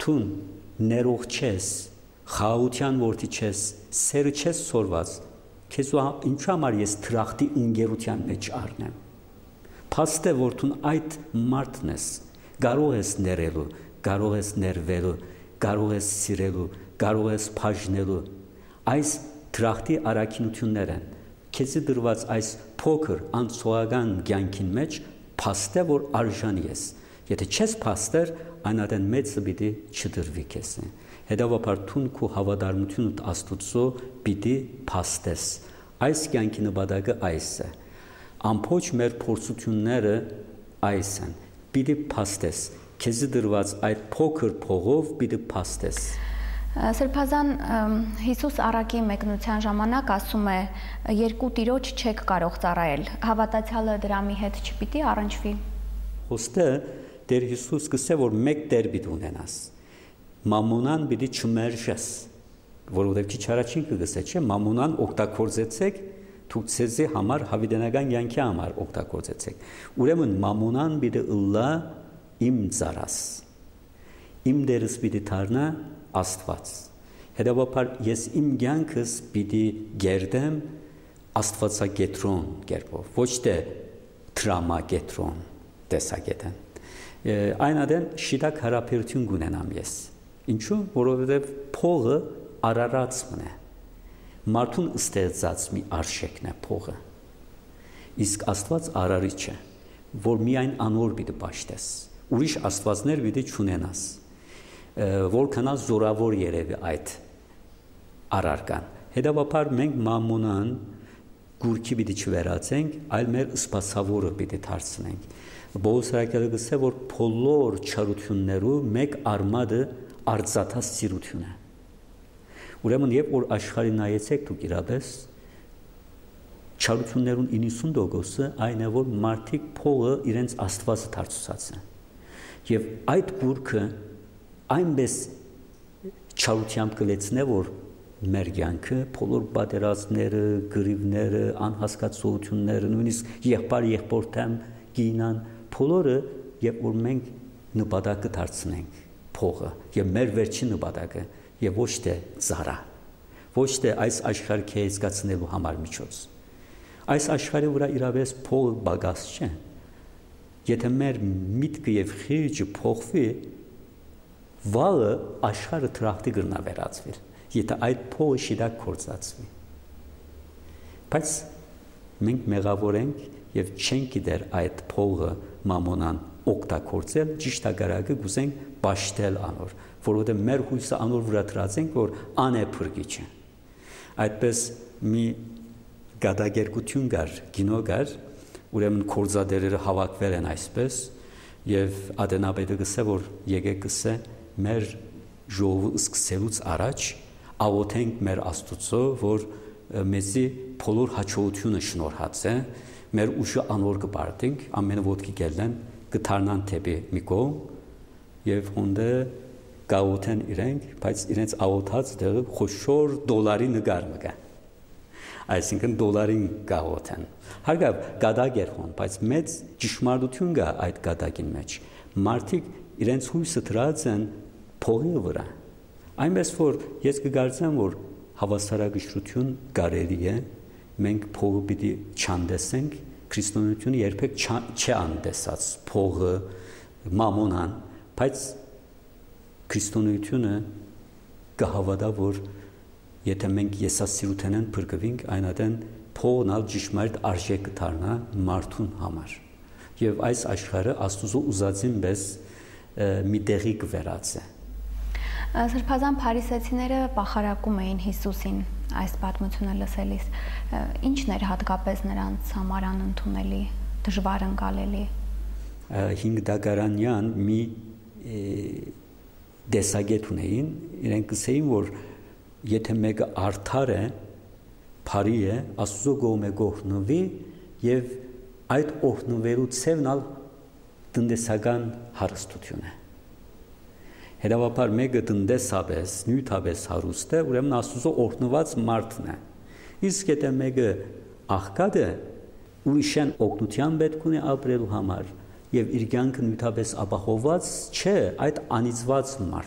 Արթուն ներող չես, խաղաղության որդի չես, սերը չես սորված, քեզ ինչու համար ես թրախտի ընկերության մեջ առնեմ։ Փաստ է որդուն այդ մարդն ես, կարող ես ներելու, կարող ես ներվելու, կարող ես սիրելու, կարող ես բաժնելու։ Այս թրախտի առաքինություններ են։ Քեզի դրված այս փոքր անցողական կյանքին մեջ փաստ է, որ արժանի ես։ Եթե չես փաստեր, այնադեն մեծը պիտի չդրվի քեզ։ Հետևաբար թունք ու հավատարմությունդ Աստուծո պիտի փաստես։ Այս կյանքի նպատակը այս է։ Ամբողջ մեր փորձությունները այս են։ Պիտի փաստես։ Քեզի դրված այդ փոքր փողով պիտի փաստես։ Սրբազան Հիսուս առակի մեկնության ժամանակ ասում է երկու տիրոջ չեք կարող ծառայել։ Հավատացյալը դրամի հետ չպիտի առնչվի։ Ոստը Տեր Հիսուս կսե որ մեկ Տեր պիտի ունենաս։ Մամոնան պիտի չմերժես, որովհետև քիչ առաջին կգսե, չէ՞, մամոնան օգտագործեցեք, դուք ցեզի համար հավիտենական կյանքի համար օգտագործեցեք։ Ուրեմն մամոնան պիտի ըլլա իմ ծառաս։ Իմ դերս պիտի դառնա Աստված։ Հետևաբար ես իմ կյանքս պիտի գերդեմ աստվածագետրոն կերպով, ոչ թե դրամագետրոն տեսակետեն։ Այնադեն շիտակ հարաբերություն կունենամ ես։ Ինչու՞, որովհետև փողը արարածն է։ Մարդուն ստեղծած մի արժեքն է փողը։ Իսկ Աստված արարիչ է, որ միայն անոր պիտի պաշտես։ Ուրիշ աստվածներ պիտի չունենաս։ Որքան զորավոր երևի այդ արարքան։ Հետևաբար մենք մամոնան գուրքի պիտի չվերածենք, այլ մեր սպասավորը պիտի դարձնենք։ Պողոս Արաքյալը գսե որ բոլոր չարություններու մեկ արմատը արծաթած սիրություն է։ Ուրեմն երբ որ աշխարհի նայեցեք դուք իրապես չարություններուն 90%-ը այն է որ մարդիկ փողը իրենց Աստվածը դարձուցած են։ Եվ այդ գուրքը այնպես չարությամբ կլեցնե որ մեր կյանքը բոլոր պատերազմները, գրիվները, անհասկացությունները, նույնիսկ եղբոր թեմ գինան բոլորը, երբ որ մենք նպատակը դարձնենք փողը եւ մեր վերջին նպատակը եւ ոչ թե ծառա, ոչ թե այս աշխարհը կհեզկացնելու համար միջոց։ Այս աշխարհի վրա իրավես փողը բագաս չէ։ Եթե մեր միտքը եւ խիղճը փոխվի, վաղը աշխարհը թրախտի կգնա վերածվի։ Եթե այդ փողը շիդակ կործածվի։ Բայց մենք մեղավոր ենք եւ չենք գիտեր այդ փողը մամոնան օգտագործել, ճիշտ ագարակը գուզենք պաշտել անոր, որովհետեւ մեր հույսը անոր վրա դրած ենք, որ անեփրկիչ է։ Այդպես մի գադագերգություն կար, գինո կար, ուրեմն կորզադերերը հավաքվել են այսպես եւ Ադենապետը գսե որ եկեք գսե մեր ժողովը սկսելուց առաջ աղոթենք մեր Աստուծո, որ մեզի բոլոր հաջողությունը շնորհած է, մեր ուժը անոր կբարդենք, ամենը ոտքի գելեն, կթարնան թեպի մի կողմ եւ հոնդը գաղոթեն իրենք, բայց իրենց աղոթած դերը խոշոր դոլարի նկար մգա։ Այսինքն դոլարին գաղոթեն։ Հարգավ գադագեր հոն, բայց մեծ ճշմարտություն կա այդ գադագին մեջ։ Մարդիկ իրենց հույսը դրած են փողի վրա։ Այնպես որ ես կգործեմ որ հավասարակշռություն կարելի է, մենք փողը պիտի չանդեսենք, քրիստոնեությունը երբեք չի անդեսած փողը, մամոնան, բայց քրիստոնեությունը կհավատա որ եթե մենք եսասիրութենեն փրկվենք, այնադեն փողն ալ ճշմարիտ արժեք դառնա մարդուն համար։ Եվ այս աշխարհը Աստուծո ուզածին պես մի տեղի կվերածի։ Սրբազան փարիսեցիները պախարակում էին Հիսուսին այս պատմությունը լսելիս, ի՞նչն էր հատկապես նրանց համար անընդունելի, դժվար ընկալելի։ 5 դագարանյան մի դեսագետ ունեին, իրենք ասեին որ եթե մեկը արդար է, բարի է, Աստծո կողմը գողնվի եւ այդ օրհնվելու ցևն ալ տնտեսական հարստություն է։ Հետևաբար մեկը տնտեսապես, նյութապես հարուստ է, ուրեմն Աստծո օրհնված մարդն է։ Իսկ եթե մեկը աղքատ է, ուրիշն օգնության պետք ունի ապրելու համար եւ իր կյանքը նյութապես ապահովված չէ, այդ անիծված մարդ